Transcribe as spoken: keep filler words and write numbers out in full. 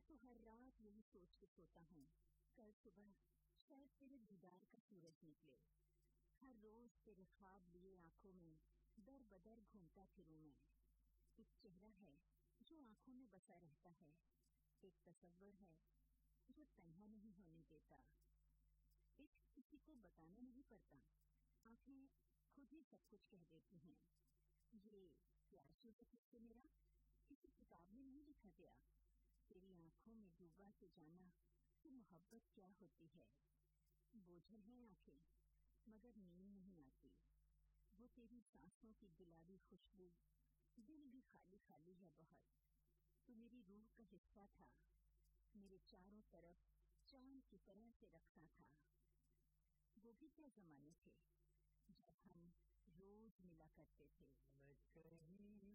तो हर रात यही सोच के सोता हूँ, कल सुबह शायद तेरे दीदार का सूरज निकले। हर रोज तेरे ख्वाब लिए आंखों में दर बदर घूमता फिरूं मैं। एक चेहरा है जो आंखों में बसा रहता है, एक तस्वर है जो तन्हा नहीं होने देता। एक किसी को बताना नहीं पड़ता, आंखें खुद ही सब कुछ कह देती हैं। ये प्यार जो है तुझसे मेरा किसी किताब में नहीं लिखा गया। तेरी आंखों में डूबा के जाना कि मोहब्बत क्या होती है। बोझल है आंखें मगर नींद नहीं आती। वो तेरी सांसों की गुलाबी खुशबू, दिल भी खाली खाली है बहुत। तू मेरी रूह का हिस्सा था, मेरे चारों तरफ चांद की तरह से रखता था। वो भी क्या जमाने थे जब हम रोज मिला करते थे। मैं कहीं